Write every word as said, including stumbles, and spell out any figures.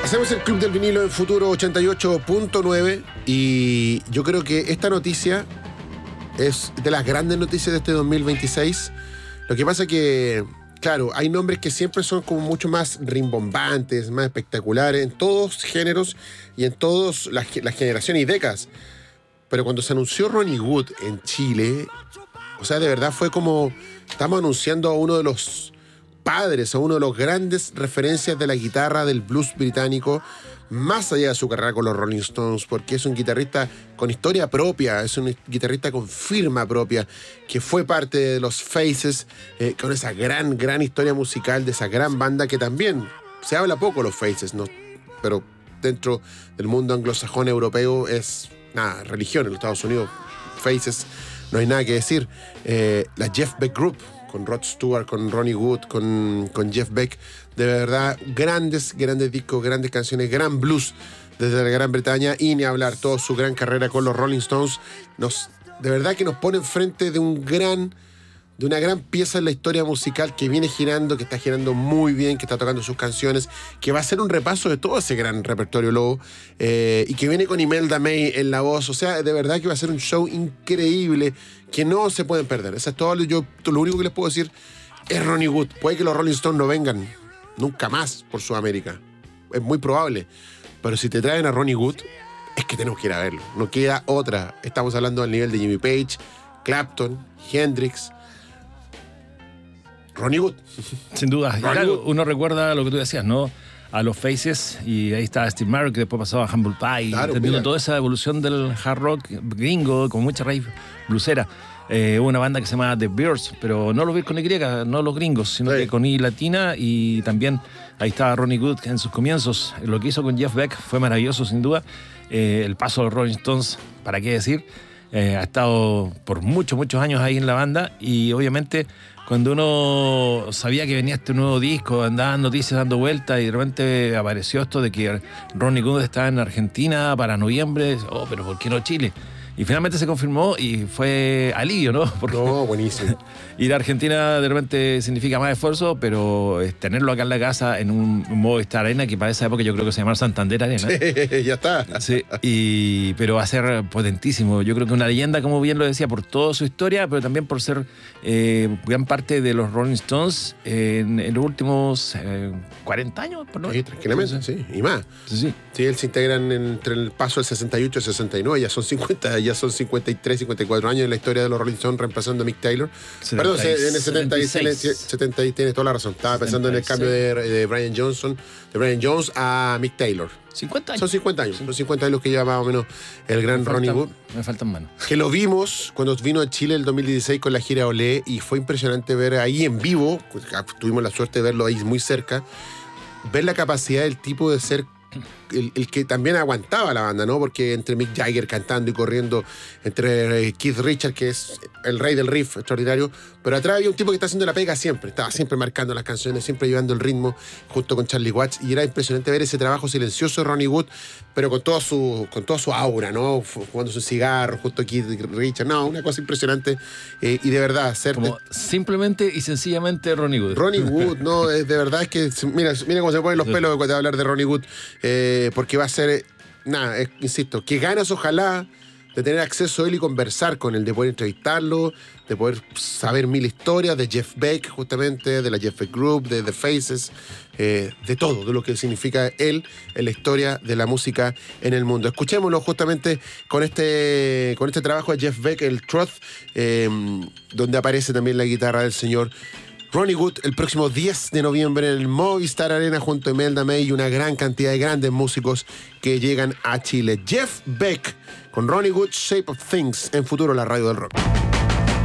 Hacemos el Club del Vinilo en Futuro ochenta y ocho punto nueve y yo creo que esta noticia es de las grandes noticias de este dos mil veintiséis. Lo que pasa que, claro, hay nombres que siempre son como mucho más rimbombantes, más espectaculares en todos géneros y en todas las, las generaciones y décadas. Pero cuando se anunció Ronnie Wood en Chile, o sea, de verdad fue como, estamos anunciando a uno de los padres, a uno de los grandes referencias de la guitarra del blues británico, más allá de su carrera con los Rolling Stones, porque es un guitarrista con historia propia, es un guitarrista con firma propia, que fue parte de los Faces, eh, con esa gran, gran historia musical de esa gran banda que también se habla poco los Faces, ¿no? Pero dentro del mundo anglosajón europeo es, nada, religión en los Estados Unidos. Faces, no hay nada que decir. Eh, la Jeff Beck Group, con Rod Stewart, con Ronnie Wood, con, con Jeff Beck, de verdad, grandes, grandes discos, grandes canciones, gran blues desde la Gran Bretaña, y ni hablar, toda su gran carrera con los Rolling Stones, nos, de verdad que nos pone enfrente de un gran, de una gran pieza en la historia musical que viene girando, que está girando muy bien, que está tocando sus canciones, que va a ser un repaso de todo ese gran repertorio Lobo, eh, y que viene con Imelda May en la voz. O sea, de verdad que va a ser un show increíble que no se pueden perder. Eso es todo. Yo, lo único que les puedo decir es Ronnie Wood. Puede que los Rolling Stones no vengan nunca más por Sudamérica. Es muy probable. Pero si te traen a Ronnie Wood, es que tenemos que ir a verlo. No queda otra. Estamos hablando del nivel de Jimmy Page, Clapton, Hendrix, Ronnie Wood. Sin duda. Ronnie Y claro, Wood. uno recuerda lo que tú decías, ¿no? A los Faces, y ahí está Steve Marriott, que después pasó a Humble Pie, Claro, entendiendo mira. toda esa evolución del hard rock gringo, con mucha raíz bluesera. Eh, hubo una banda que se llama The Bears, pero no los Bears con Y, no los gringos, sino Sí. que con I latina, y también ahí estaba Ronnie Wood en sus comienzos. Lo que hizo con Jeff Beck fue maravilloso, sin duda. Eh, el paso de los Rolling Stones, ¿para qué decir? Eh, ha estado por muchos, muchos años ahí en la banda, y obviamente cuando uno sabía que venía este nuevo disco, andaban noticias dando vueltas y de repente apareció esto de que Ronnie Wood estaba en Argentina para noviembre. Oh, pero ¿por qué no Chile? Y finalmente se confirmó y fue alivio, ¿no? Porque No, buenísimo. ir a Argentina de repente significa más esfuerzo, pero es tenerlo acá en la casa en un Movistar Arena, que para esa época yo creo que se llamaba Santander Arena. Ya está. Sí, y, pero va a ser potentísimo. Yo creo que una leyenda, como bien lo decía, por toda su historia, pero también por ser eh, gran parte de los Rolling Stones eh, en, en los últimos eh, cuarenta años, por no. Sí, tranquilamente, sí. Y más. Sí, sí. Sí, él se integran entre el paso del sesenta y ocho y sesenta y nueve, ya son cincuenta, ya son cincuenta y tres, cincuenta y cuatro años en la historia de los Rolling Stones, reemplazando a Mick Taylor. setenta y Perdón, en el setenta y seis, setenta y seis. setenta, tienes toda la razón. Estaba pensando en el cambio de, de Brian Johnson, de Brian Jones a Mick Taylor. cincuenta años. Son cincuenta años, son cincuenta años que lleva más o menos el gran Me Ronnie faltan- Wood. Me faltan manos. Que lo vimos cuando vino a Chile el dos mil dieciséis con la gira Olé, y fue impresionante ver ahí en vivo, pues, tuvimos la suerte de verlo ahí muy cerca, ver la capacidad del tipo de ser el, el que también aguantaba la banda, ¿no? Porque entre Mick Jagger cantando y corriendo, entre eh, Keith Richards, que es el rey del riff extraordinario, pero atrás había un tipo que está haciendo la pega siempre, estaba siempre marcando las canciones, siempre llevando el ritmo junto con Charlie Watts, y era impresionante ver ese trabajo silencioso de Ronnie Wood, pero con toda su, con toda su aura, ¿no? Fumando su cigarro junto a Keith Richards, no, una cosa impresionante, eh, y de verdad, ser Como simplemente y sencillamente Ronnie Wood. Ronnie Wood, no, es de verdad es que, mira, mira cómo se ponen los pelos de hablar de Ronnie Wood, eh, porque va a ser, eh, nada, es- insisto, que ganas ojalá de tener acceso a él y conversar con él, de poder entrevistarlo, de poder saber mil historias de Jeff Beck, justamente, de la Jeff Beck Group, de The Faces, eh, de todo, de lo que significa él en la historia de la música en el mundo. Escuchémoslo justamente con este, con este trabajo de Jeff Beck, el Truth, eh, donde aparece también la guitarra del señor Ronnie Wood, el próximo diez de noviembre en el Movistar Arena junto a Imelda May y una gran cantidad de grandes músicos que llegan a Chile. Jeff Beck con Ronnie Wood, Shape of Things, en Futuro, la radio del rock.